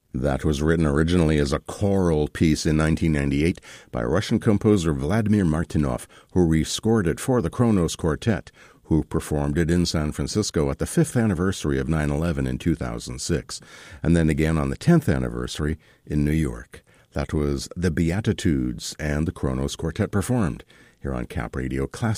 That was written originally as a choral piece in 1998 by Russian composer Vladimir Martynov, who rescored it for the Kronos Quartet, who performed it in San Francisco at the 5th anniversary of 9/11 in 2006, and then again on the 10th anniversary in New York. That was The Beatitudes, and the Kronos Quartet performed here on Cap Radio Classic.